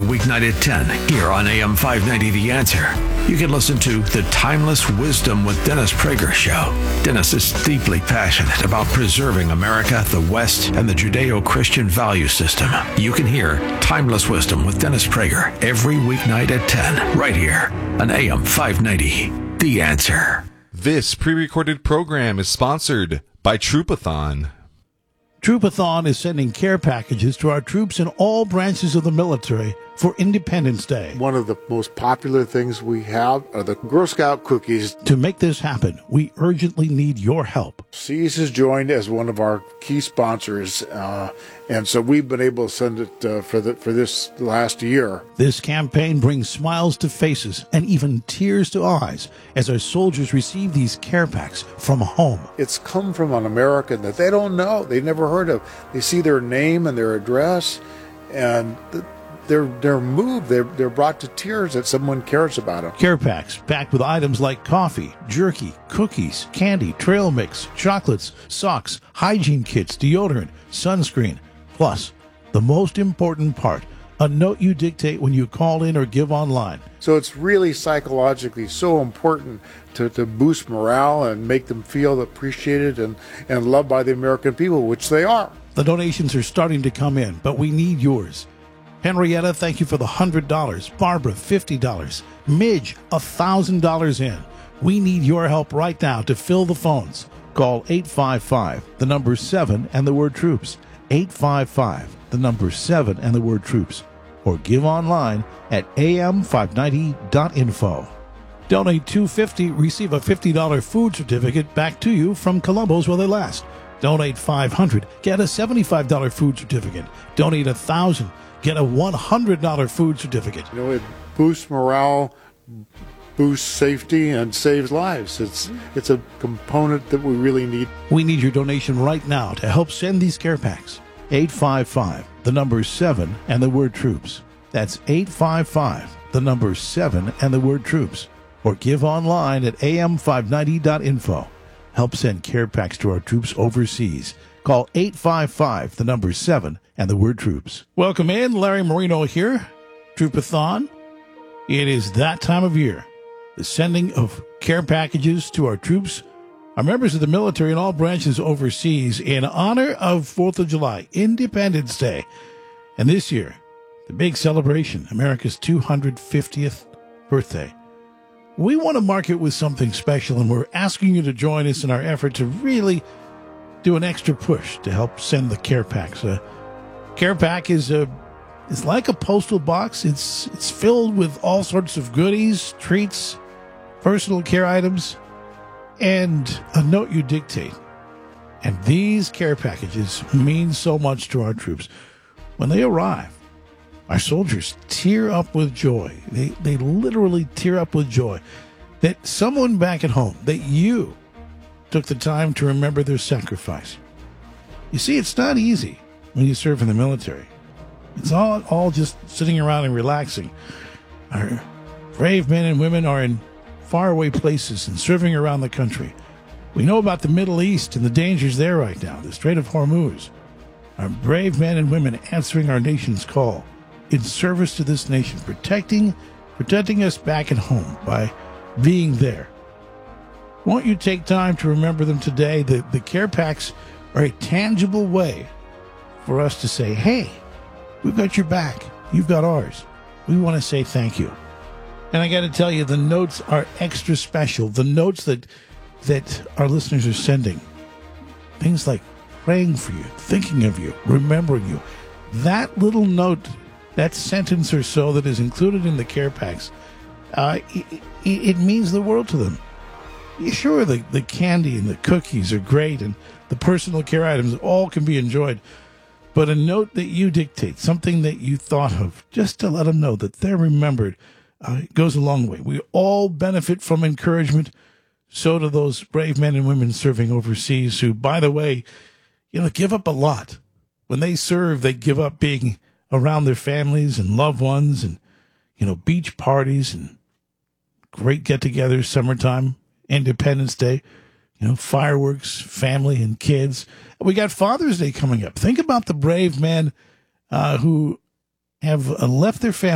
weeknight at 10 here on AM 590 The Answer. You can listen to The Timeless Wisdom with Dennis Prager Show. Dennis is deeply passionate about preserving America, the West, and the Judeo-Christian value system. You can hear Timeless Wisdom with Dennis Prager every weeknight at 10 right here on AM 590 The Answer. This pre-recorded program is sponsored by Troopathon. Troopathon is sending care packages to our troops in all branches of the military for Independence Day. One of the most popular things we have are the Girl Scout cookies. To make this happen, we urgently need your help. Seas has joined as one of our key sponsors, and so we've been able to send it for this last year. This campaign brings smiles to faces and even tears to eyes as our soldiers receive these care packs from home. It's come from an American that they don't know, they've never heard of. They see their name and their address, and they're moved. They're brought to tears that someone cares about them. Care packs packed with items like coffee, jerky, cookies, candy, trail mix, chocolates, socks, hygiene kits, deodorant, sunscreen. Plus, the most important part, a note you dictate when you call in or give online. So it's really psychologically so important to boost morale and make them feel appreciated and loved by the American people, which they are. The donations are starting to come in, but we need yours. Henrietta, thank you for the $100. Barbara, $50. Midge, $1,000 in. We need your help right now to fill the phones. Call 855, the number 7 and the word troops. 855, the number 7 and the word troops. Or give online at am590.info. Donate $250, receive a $50 food certificate back to you from Columbo's while they last. Donate $500, get a $75 food certificate. Donate $1,000. Get a $100 food certificate. You know, it boosts morale, boosts safety, and saves lives. It's a component that we really need. We need your donation right now to help send these care packs. 855, the number 7 and the word troops. That's 855, the number 7 and the word troops. Or give online at am590.info. Help send care packs to our troops overseas. Call 855, the number 7 and the word troops. Welcome in, Larry Marino here, Troopathon. It is that time of year, the sending of care packages to our troops, our members of the military in all branches overseas in honor of 4th of July, Independence Day. And this year, the big celebration, America's 250th birthday. We want to mark it with something special, and we're asking you to join us in our effort to really do an extra push to help send the care packs. Care pack is like a postal box. It's filled with all sorts of goodies, treats, personal care items, and a note you dictate. And these care packages mean so much to our troops. When they arrive, our soldiers tear up with joy. They literally tear up with joy that someone back at home, that you took the time to remember their sacrifice. You see, it's not easy when you serve in the military. It's all just sitting around and relaxing. Our brave men and women are in faraway places and serving around the country. We know about the Middle East and the dangers there right now, the Strait of Hormuz. Our brave men and women answering our nation's call in service to this nation, protecting us back at home by being there. Won't you take time to remember them today? The care packs are a tangible way for us to say, hey, we've got your back. You've got ours. We want to say thank you. And I got to tell you, the notes are extra special. The notes that our listeners are sending, things like praying for you, thinking of you, remembering you. That little note, that sentence or so that is included in the care packs, it means the world to them. Sure, the candy and the cookies are great, and the personal care items all can be enjoyed. But a note that you dictate, something that you thought of, just to let them know that they're remembered, goes a long way. We all benefit from encouragement. So do those brave men and women serving overseas who, by the way, give up a lot. When they serve, they give up being around their families and loved ones and, beach parties and great get-togethers, summertime, Independence Day, fireworks, family and kids. We got Father's Day coming up. Think about the brave men who have left their family